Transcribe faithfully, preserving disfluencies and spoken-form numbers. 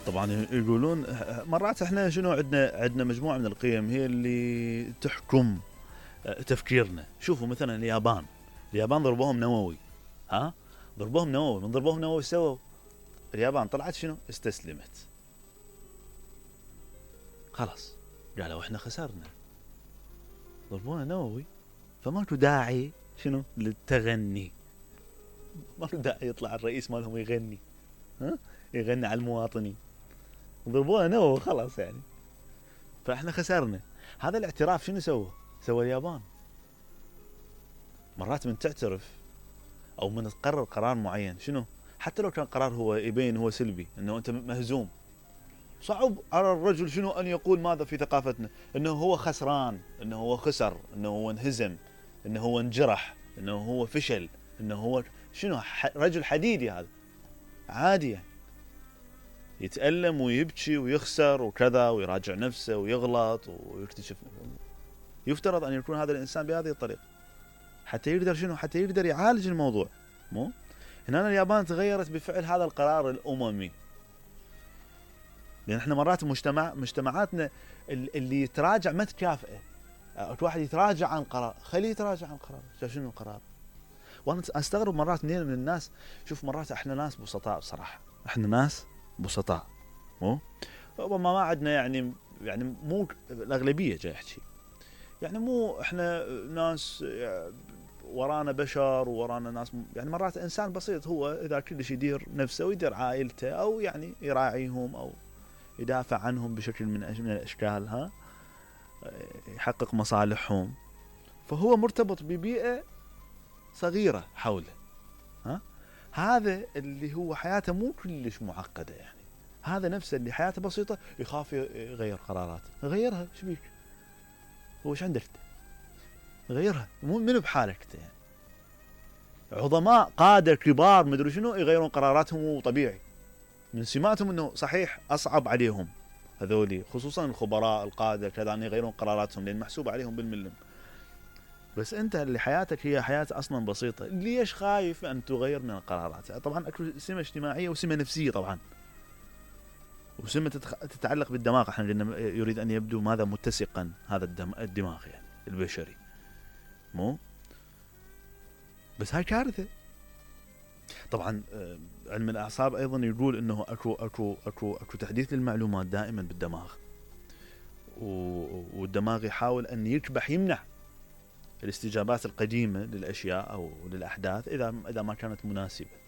طبعا يقولون مرات احنا شنو عندنا عندنا مجموعه من القيم هي اللي تحكم تفكيرنا. شوفوا مثلا اليابان، اليابان ضربوهم نووي، ها ضربوهم نووي، من ضربوهم نووي سووا اليابان طلعت شنو؟ استسلمت. خلاص قالوا احنا خسرنا، ضربونا نووي، فماكو داعي شنو للتغني، ماكو داعي يطلع الرئيس مالهم يغني، ها يغني على المواطنين، ضربونا نووي خلاص يعني، فاحنا خسرنا. هذا الاعتراف شنو سوى؟ سوى اليابان. مرات من تعترف او من تقرر قرار معين شنو، حتى لو كان قرار هو يبين هو سلبي، انه انت مهزوم، صعب على الرجل شنو ان يقول ماذا في ثقافتنا انه هو خسران، انه هو خسر، انه هو انهزم، انه هو انجرح، انه هو فشل، انه هو شنو، رجل حديدي هذا عادي يعني. يتألم ويبكي ويخسر وكذا ويراجع نفسه ويغلط ويكتشف. يفترض ان يكون هذا الانسان بهذه الطريقة حتى يقدر شنو، حتى يقدر يعالج الموضوع. مو هنا اليابان تغيرت بفعل هذا القرار الاممي. لان احنا مرات مجتمع مجتمعاتنا اللي يتراجع ما تكافئه، واحد يتراجع عن قرار خليه يتراجع عن قرار، شنو القرار؟ وانا استغرب مرات منين من الناس. شوف مرات احنا ناس بسطاء بصراحه، احنا ناس بسطاء، مو ربما ما عندنا يعني يعني مو الاغلبيه جاي احكي، يعني مو احنا ناس ورانا بشر ورانا ناس، يعني مرات انسان بسيط هو اذا كلش يدير نفسه ويدير عائلته او يعني يراعيهم او يدافع عنهم بشكل من من الاشكال، ها يحقق مصالحهم، فهو مرتبط ببيئة صغيرة حوله، ها هذا اللي هو حياته مو كلش معقدة يعني، هذا نفسه اللي حياته بسيطة يخاف يغير قراراته، غيرها ايش بيك؟ هو ايش عندك؟ غيرها، مو منو بحالك يعني. عظماء قادة كبار مدري شنو يغيرون قراراتهم طبيعي، من سماتهم انه صحيح اصعب عليهم هذولي، خصوصا الخبراء القادة كذا ان يغيرون قراراتهم لان محسوب عليهم بالملم. بس انت اللي حياتك هي حياة اصلا بسيطة، ليش خايف ان تغير من القرارات؟ طبعا اكو سمة اجتماعية وسمة نفسية طبعا، وسمة تتعلق بالدماغ، احنا لأنه يريد ان يبدو ماذا متسقا هذا الدم الدماغ يعني البشري، مو بس هاي كارثة. طبعا علم الاعصاب ايضا يقول انه اكو اكو اكو اكو تحديث للمعلومات دائما بالدماغ، والدماغ يحاول ان يكبح يمنع الاستجابات القديمة للاشياء او للاحداث اذا اذا ما كانت مناسبة.